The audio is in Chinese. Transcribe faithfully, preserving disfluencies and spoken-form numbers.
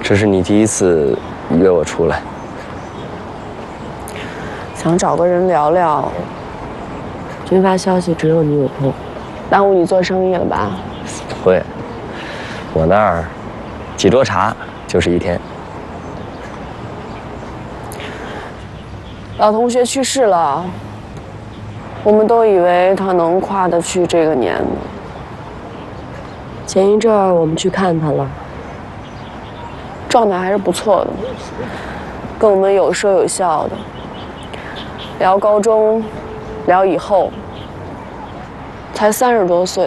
这是你第一次约我出来， 想找个人聊聊。 军发消息只有你有空， 耽误你做生意了吧？ 不会，我那儿几桌茶就是一天。 老同学去世了，我们都以为他能跨得去这个年呢。 前一阵儿我们去看他了， 状态还是不错的，跟我们有说有笑的，聊高中，聊以后，才三十多岁。